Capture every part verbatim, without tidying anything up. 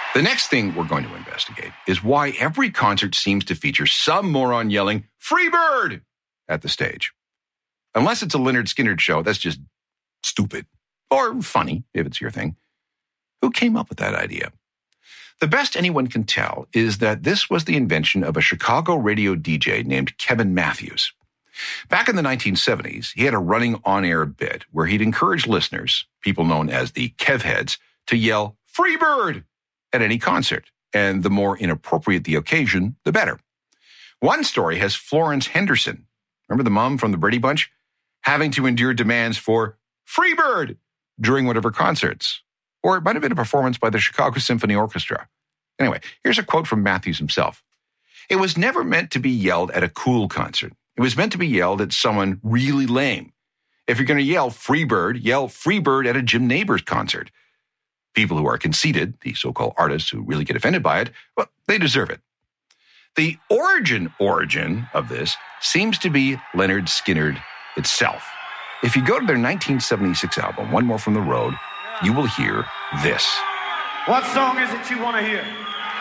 The next thing we're going to investigate is why every concert seems to feature some moron yelling, "Freebird!" at the stage. Unless it's a Lynyrd Skynyrd show, that's just stupid. Or funny, if it's your thing. Who came up with that idea? The best anyone can tell is that this was the invention of a Chicago radio D J named Kevin Matthews. Back in the nineteen seventies, he had a running on-air bit where he'd encourage listeners, people known as the Kevheads, to yell, "Freebird!" at any concert, and the more inappropriate the occasion, the better. One story has Florence Henderson, remember the mom from the Brady Bunch, having to endure demands for "Freebird" during one of her concerts. Or it might have been a performance by the Chicago Symphony Orchestra. Anyway, here's a quote from Matthews himself. "It was never meant to be yelled at a cool concert. It was meant to be yelled at someone really lame. If you're going to yell Freebird, yell Freebird at a Jim Nabors concert. People who are conceited, the so-called artists who really get offended by it, well, they deserve it." The origin origin of this seems to be Lynyrd Skynyrd itself. If you go to their nineteen seventy-six album, One More from the Road, you will hear this. What song is it you want to hear?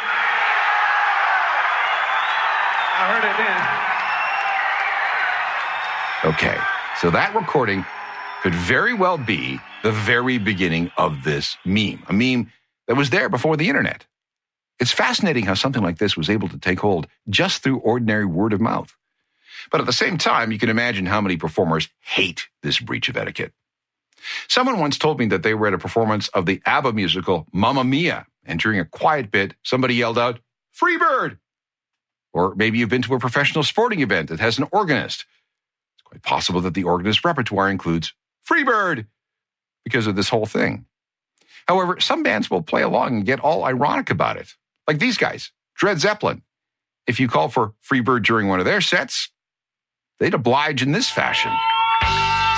I heard it then. Okay, so that recording could very well be the very beginning of this meme, a meme that was there before the internet. It's fascinating how something like this was able to take hold just through ordinary word of mouth. But at the same time, you can imagine how many performers hate this breach of etiquette. Someone once told me that they were at a performance of the ABBA musical Mamma Mia, and during a quiet bit, somebody yelled out, "Freebird!" Or maybe you've been to a professional sporting event that has an organist. It's quite possible that the organist's repertoire includes Freebird because of this whole thing. However, some bands will play along and get all ironic about it. Like these guys, Dred Zeppelin. If you call for Freebird during one of their sets, they'd oblige in this fashion.